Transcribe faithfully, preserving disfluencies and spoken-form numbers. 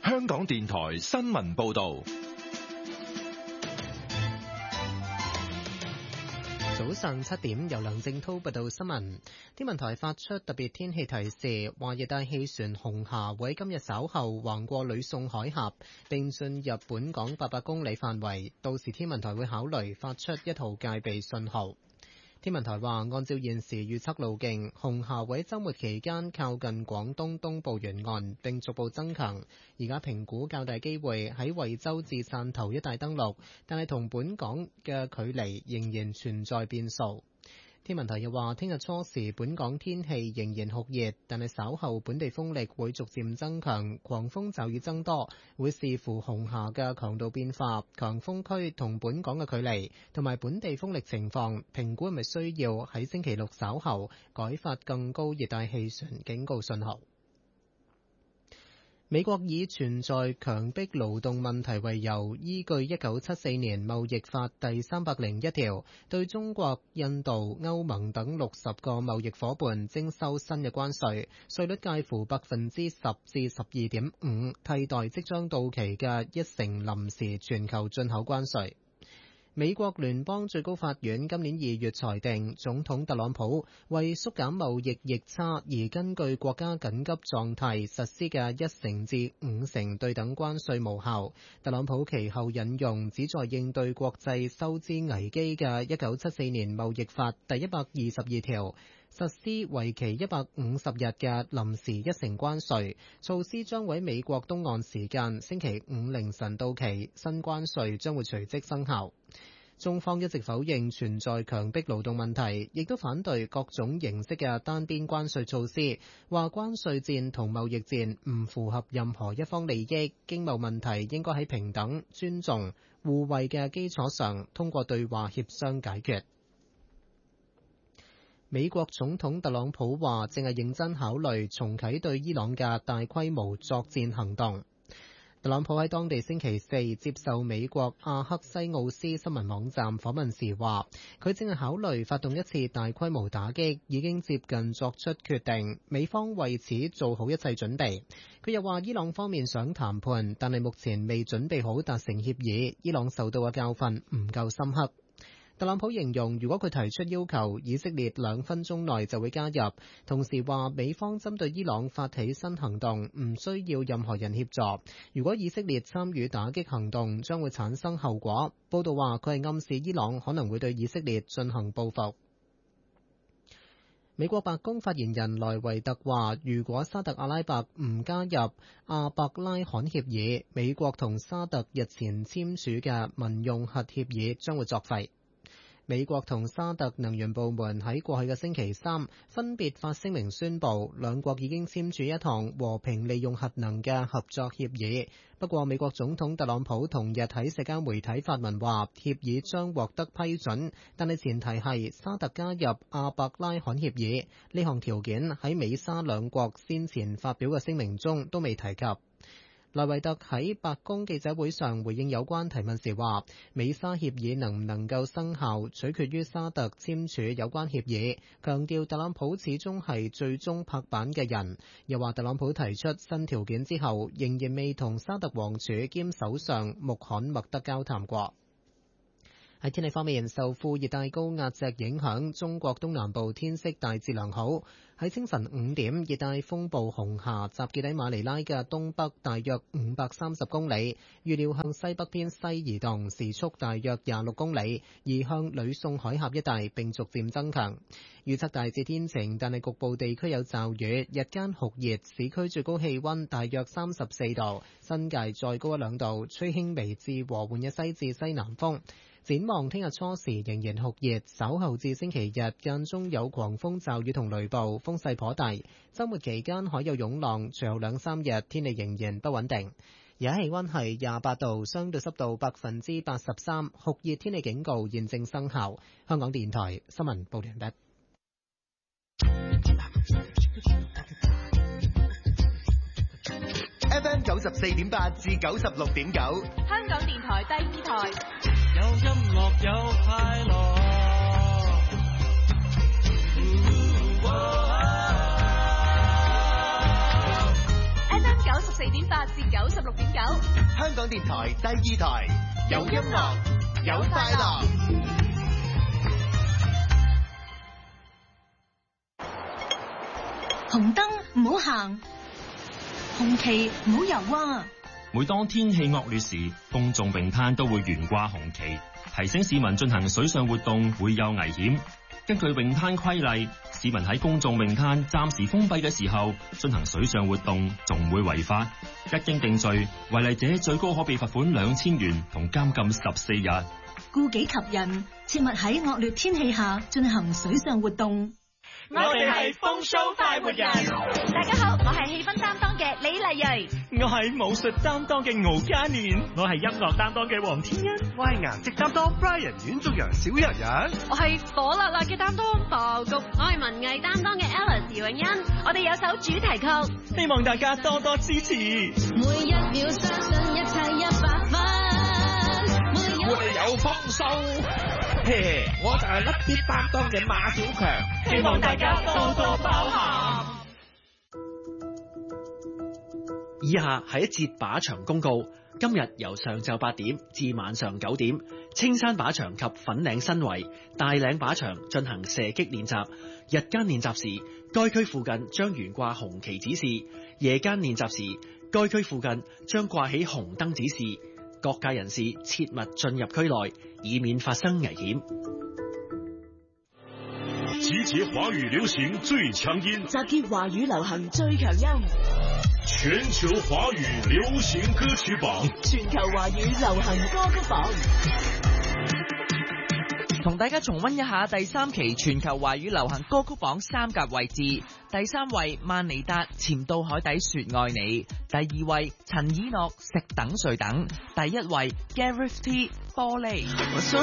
香港電台新聞報道。 早上七點，由梁正濤報道新聞。天文台發出特別天氣提示，話熱帶氣旋紅霞會今日稍後橫過呂宋海峽，並進入本港八百公里範圍。到時天文台會考慮發出一號戒備信號。天文台話，按照現時預測路徑，紅霞會喺週末期間靠近廣東東部沿岸，並逐步增強。而家評估較大機會喺惠州至汕頭一帶登陸，但係同本港嘅距離仍然存在變數。天文台又話，聽日初時本港天氣仍然酷熱，但係稍後本地風力會逐漸增強，狂風驟雨增多，會視乎紅霞嘅強度變化、強風區同本港嘅距離，同埋本地風力情況，評估係咪需要喺星期六稍後改發更高熱帶氣旋警告信號。美國以存在強迫勞動問題為由，依據一九七四年貿易法第三百零一條，對中國、印度、歐盟等六十個貿易夥伴徵收新嘅關稅，稅率介乎百分之十至十二點五，替代即將到期嘅一成臨時全球進口關稅。美國聯邦最高法院今年二月裁定，總統特朗普為縮減貿易逆差而根據國家緊急狀態實施嘅一成至五成對等關稅無效。特朗普其後引用旨在應對國際收支危機嘅一九七四年貿易法第一百二十二條，實施為期一百五十日嘅臨時一成關稅措施，將會喺美國東岸時間星期五凌晨到期，新關稅將會隨即生效。中方一直否認存在強迫勞動問題，亦都反對各種形式嘅單邊關稅措施，話關稅戰同貿易戰唔符合任何一方利益，經貿問題應該喺平等、尊重、互惠嘅基礎上，通過對話協商解決。美國總統特朗普話，正係認真考慮重啟對伊朗嘅大規模作戰行動。特朗普喺當地星期四接受美國阿克西奧斯新聞網站訪問時話，佢正係考慮發動一次大規模打擊，已經接近作出決定，美方為此做好一切準備。佢又話，伊朗方面想談判，但係目前未準備好達成協議，伊朗受到嘅教訓唔夠深刻。特朗普形容，如果佢提出要求，以色列兩分鐘內就會加入。同時話，美方針對伊朗發起新行動，唔需要任何人協助。如果以色列參與打擊行動，將會產生後果。報道話，佢係暗示伊朗可能會對以色列進行報復。美國白宮發言人萊維特話，如果沙特阿拉伯唔加入阿伯拉罕協議，美國同沙特日前簽署嘅民用核協議將會作廢。美國同沙特能源部門喺過去嘅星期三分別發聲明宣布，兩國已經簽署一項和平利用核能嘅合作協議。不過，美國總統特朗普同日喺社交媒體發文話，協議將獲得批准，但係前提係沙特加入阿伯拉罕協議。呢項條件喺美沙兩國先前發表嘅聲明中都未提及。萊維特喺白宮記者會上回應有關提問時話，美沙協議能唔能夠生效，取決於沙特簽署有關協議，強調特朗普始終係最終拍板嘅人。又話特朗普提出新條件之後，仍然未同沙特王儲兼首相穆罕默德交談過。喺天氣方面，受副熱帶高壓脊影響，中國東南部天色大致良好。喺清晨五點，熱帶風暴紅霞集結喺馬尼拉嘅東北大約五百三十公里，預料向西北偏西移動，時速大約廿六公里，移向呂宋海峽一帶，並逐漸增強。預測大致天晴，但係局部地區有驟雨，日間酷熱，市區最高氣溫大約三十四度，新界再高一兩度，吹輕微至和緩嘅西至西南風。展望聽日初時仍然酷熱，稍後至星期日間中有狂風驟雨同雷暴，風勢頗大。週末期間海有湧浪，隨後兩三日天氣仍然不穩定。而家氣溫係廿八度，相對濕度百分之八十三，酷熱天氣警告現正生效。香港電台新聞報完畢。 F M 九十四點八至九十六點九， 香港電台第二台， 有音樂有快樂。 F M 九十四點八至九十六點九。 香港電台第二台，有音樂，有快樂。 紅燈唔好行，紅旗唔好游啊！ 每當天氣惡劣時，公眾泳灘都會懸掛紅旗，提醒市民進行水上活動會有危險。根據泳灘規例，市民喺公眾泳灘暫時封閉嘅時候進行水上活動，仲會違法。一經定罪，違例者最高可被罰款兩千元同監禁十四日。 顧己及人，切勿喺惡劣天氣下進行水上活動。 我哋係風騷快活人。 大家好，我係氣氛擔當嘅李麗蕊。 我係武術擔當嘅敖嘉年。我係音樂擔當嘅黃天恩。 我係顏值擔當 Brian 阮竹陽小人人。 我係火辣辣嘅擔當爆谷。我係文藝擔當嘅 Alice 姚永欣。我哋有首主題曲， 希望大家多多支持。 每一秒相信一切一百分。 我哋有豐收。嘿，我就係粒啲擔當嘅馬小強， 希望大家多多包涵。 以下係一節靶場公告，今日由上晝八點至晚上九點，青山靶場及粉嶺新圍、大嶺靶場進行射擊練習。日間練習時，該區附近將懸掛紅旗指示；夜間練習時，該區附近將掛起紅燈指示。各界人士切勿進入區內，以免發生危險。 集結華語流行最強音， 集結華語流行最強音， 全球華語流行歌曲榜， 全球華語流行歌曲榜。 同大家重溫一下第三期全球華語流行歌曲榜三甲位置。第三位萬妮達潛到海底說愛你，第二位陳以諾食等睡等，第一位 Gareth T 玻璃。